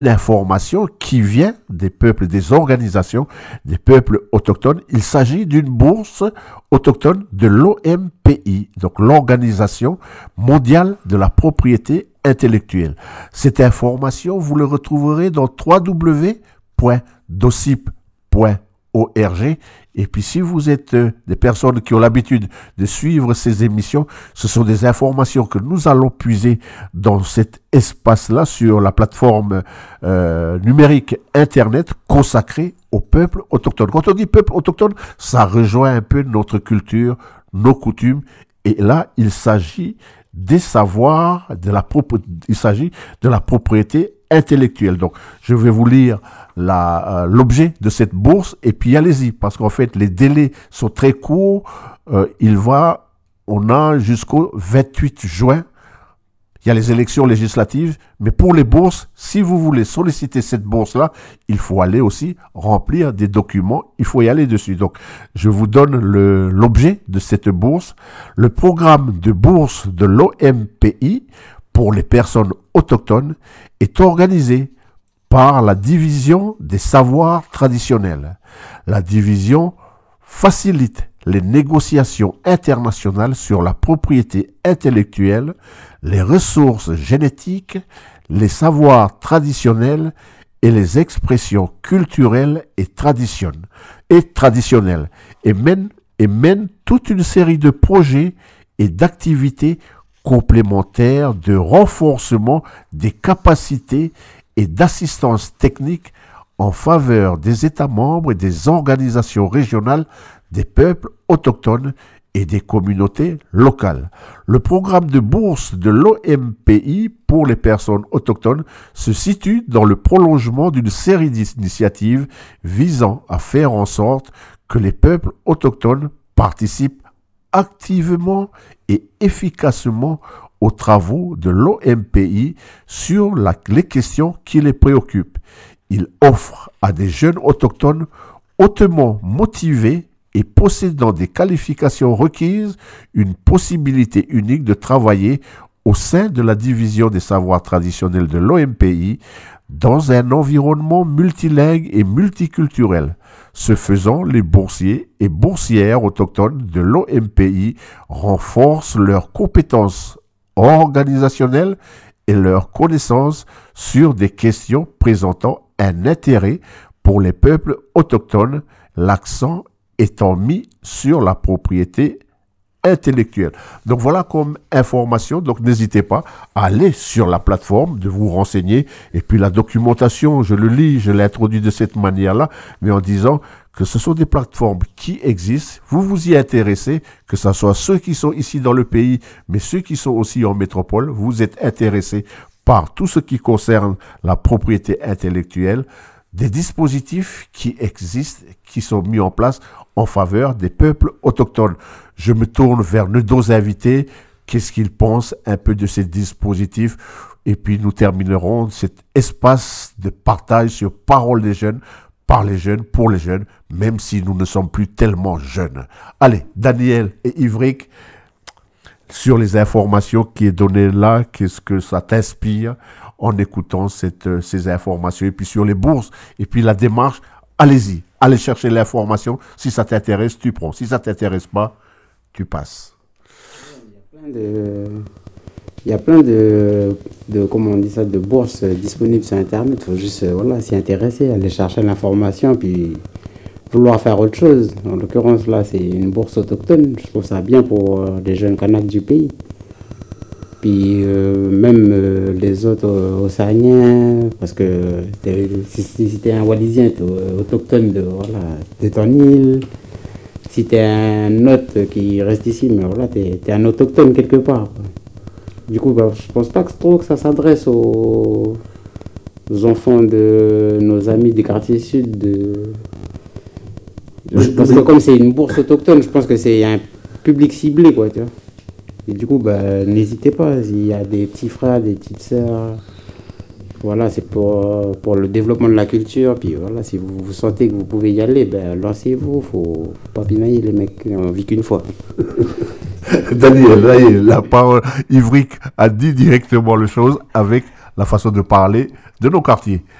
information qui vient des peuples, des organisations, des peuples autochtones. Il s'agit d'une bourse autochtone de l'OMPI, donc l'Organisation mondiale de la propriété intellectuelle. Cette information, vous le retrouverez dans www.docip.org. Et puis si vous êtes des personnes qui ont l'habitude de suivre ces émissions, ce sont des informations que nous allons puiser dans cet espace-là sur la plateforme numérique Internet consacrée au peuple autochtone. Quand on dit peuple autochtone, ça rejoint un peu notre culture, nos coutumes. Et là, il s'agit des savoirs, il s'agit de la propriété intellectuelle. Donc, je vais vous lire l'objet de cette bourse et puis allez-y, parce qu'en fait, les délais sont très courts. On a jusqu'au 28 juin. Il y a les élections législatives, mais pour les bourses, si vous voulez solliciter cette bourse-là, il faut aller aussi remplir des documents, il faut y aller dessus. Donc, je vous donne l'objet de cette bourse. Le programme de bourse de l'OMPI pour les personnes autochtones est organisé par la division des savoirs traditionnels. La division facilite les négociations internationales sur la propriété intellectuelle, les ressources génétiques, les savoirs traditionnels et les expressions culturelles et traditionnelles, et mène toute une série de projets et d'activités complémentaires de renforcement des capacités et d'assistance technique en faveur des États membres et des organisations régionales des peuples autochtones et des communautés locales. Le programme de bourse de l'OMPI pour les personnes autochtones se situe dans le prolongement d'une série d'initiatives visant à faire en sorte que les peuples autochtones participent activement et efficacement aux travaux de l'OMPI sur les questions qui les préoccupent. Il offre à des jeunes autochtones hautement motivés et possédant des qualifications requises une possibilité unique de travailler au sein de la division des savoirs traditionnels de l'OMPI dans un environnement multilingue et multiculturel. Ce faisant, les boursiers et boursières autochtones de l'OMPI renforcent leurs compétences organisationnelles et leurs connaissances sur des questions présentant un intérêt pour les peuples autochtones, l'accent étant mis sur la propriété intellectuelle. Donc voilà comme information, donc n'hésitez pas à aller sur la plateforme, de vous renseigner, et puis la documentation, je le lis, je l'ai introduit de cette manière-là, mais en disant que ce sont des plateformes qui existent, vous vous y intéressez, que ce soit ceux qui sont ici dans le pays, mais ceux qui sont aussi en métropole, vous êtes intéressés par tout ce qui concerne la propriété intellectuelle, des dispositifs qui existent, qui sont mis en place en faveur des peuples autochtones. Je me tourne vers nos invités. Qu'est-ce qu'ils pensent un peu de ces dispositifs? Et puis nous terminerons cet espace de partage sur Parole des jeunes, par les jeunes, pour les jeunes, même si nous ne sommes plus tellement jeunes. Allez, Daniel et Ivric, sur les informations qui est données là, qu'est-ce que ça t'inspire en écoutant ces informations, et puis sur les bourses, et puis la démarche, allez-y, allez chercher l'information, si ça t'intéresse, tu prends, si ça t'intéresse pas, tu passes. Il y a plein de comment on dit ça, de bourses disponibles sur Internet, il faut juste s'y intéresser, aller chercher l'information, puis vouloir faire autre chose. En l'occurrence, là, c'est une bourse autochtone, je trouve ça bien pour les jeunes Kanaks du pays. Puis même les autres océaniens, parce que si t'es un Wallisien, t'es autochtone de ton île. Si t'es un autre qui reste ici, mais voilà, t'es un autochtone quelque part. Du coup, je pense pas trop que ça s'adresse aux enfants de nos amis du quartier sud. Je pense que comme c'est une bourse autochtone, je pense que c'est un public ciblé, quoi, tu vois. Et du coup, n'hésitez pas, s'il y a des petits frères, des petites sœurs, voilà, c'est pour le développement de la culture. Puis voilà, si vous sentez que vous pouvez y aller, lancez-vous, faut pas pinailler, les mecs, on vit qu'une fois. Daniel, la parole, Ivric a dit directement les choses avec la façon de parler de nos quartiers.